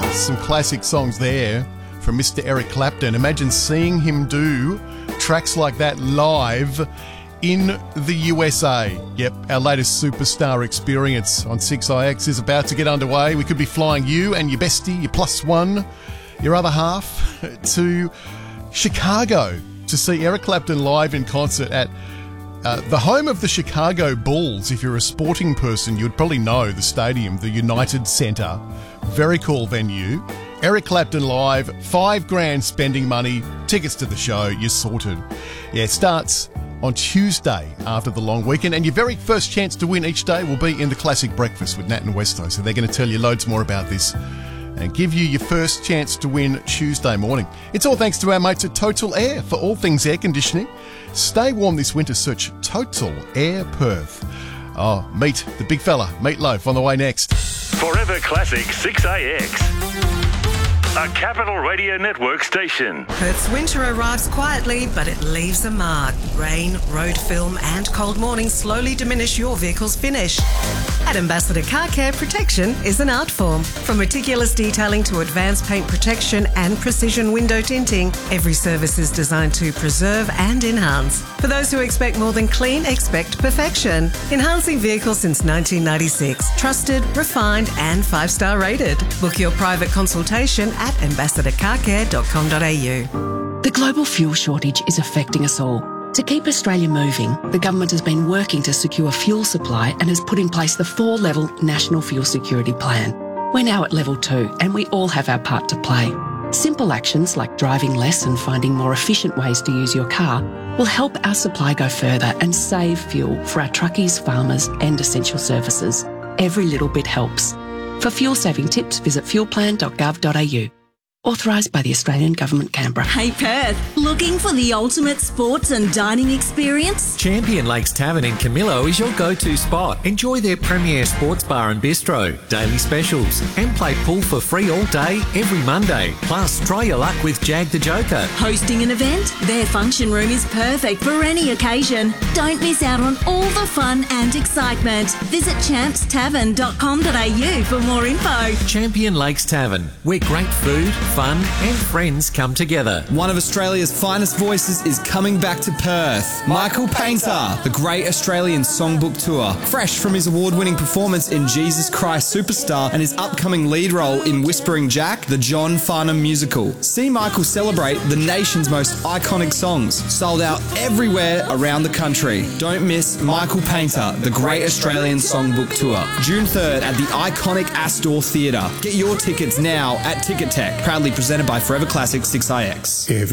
Some classic songs there from Mr. Eric Clapton. Imagine seeing him do tracks like that live in the USA. Yep, our latest superstar experience on 6IX is about to get underway. We could be flying you and your bestie, your plus one, your other half, to Chicago to see Eric Clapton live in concert at the home of the Chicago Bulls. If you're a sporting person, you'd probably know the stadium, the United Center. Very cool venue. Eric Clapton live, $5,000 spending money, tickets to the show, you're sorted. Yeah, it starts on Tuesday after the long weekend, and your very first chance to win each day will be in the Classic Breakfast with Nat and Westo. So they're going to tell you loads more about this and give you your first chance to win Tuesday morning. It's all thanks to our mates at Total Air. For all things air conditioning, stay warm this winter. Search Total Air Perth. Oh, meet the big fella, Meatloaf, on the way next. Forever Classic 6AX. A Capital Radio Network station. Perth's winter arrives quietly, but it leaves a mark. Rain, road film and cold mornings slowly diminish your vehicle's finish. At Ambassador Car Care, protection is an art form. From meticulous detailing to advanced paint protection and precision window tinting, every service is designed to preserve and enhance. For those who expect more than clean, expect perfection. Enhancing vehicles since 1996. Trusted, refined and 5-star rated. Book your private consultation at ambassadorcarcare.com.au. The global fuel shortage is affecting us all. To keep Australia moving, the government has been working to secure fuel supply and has put in place the 4-level National Fuel Security Plan. We're now at level 2 and we all have our part to play. Simple actions like driving less and finding more efficient ways to use your car will help our supply go further and save fuel for our truckies, farmers and essential services. Every little bit helps. For fuel saving tips, visit fuelplan.gov.au. Authorised by the Australian Government, Canberra. Hey Perth, looking for the ultimate sports and dining experience? Champion Lakes Tavern in Camillo is your go-to spot. Enjoy their premier sports bar and bistro, daily specials, and play pool for free all day, every Monday. Plus, try your luck with Jag the Joker. Hosting an event? Their function room is perfect for any occasion. Don't miss out on all the fun and excitement. Visit champstavern.com.au for more info. Champion Lakes Tavern, where great food, fun and friends come together. One of Australia's finest voices is coming back to Perth. Michael Painter, the Great Australian Songbook Tour. Fresh from his award-winning performance in Jesus Christ Superstar and his upcoming lead role in Whispering Jack, the John Farnham musical. See Michael celebrate the nation's most iconic songs. Sold out everywhere around the country. Don't miss Michael Painter, the Great Australian Songbook Tour. June 3rd at the iconic Astor Theatre. Get your tickets now at Ticket Tech. Proudly presented by Forever Classic 6IX.